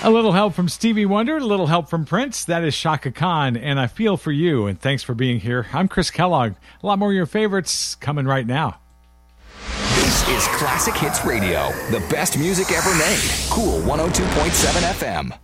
A little help from Stevie Wonder, a little help from Prince. That is Shaka Khan, and I Feel For You. And thanks for being here. I'm Chris Kellogg. A lot more of your favorites coming right now. This is Classic Hits Radio, the best music ever made. Cool 102.7 FM.